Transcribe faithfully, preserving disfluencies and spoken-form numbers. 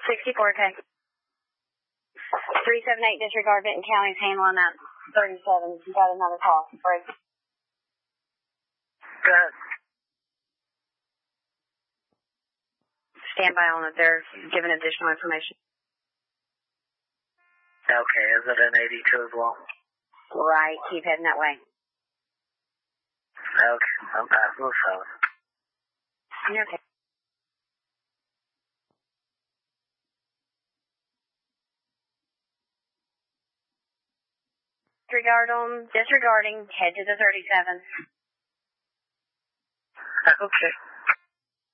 sixty-four, okay. three seven eight, disregard Benton County's handling that thirty-seven. You got another call. Break. Go ahead. Stand by on it. They're giving additional information. Okay, is it an eighty-two as well? Right, keep heading that way. Okay, I'm passing the phone. You're okay. Disregard them, disregarding, head to the thirty-seven. Okay.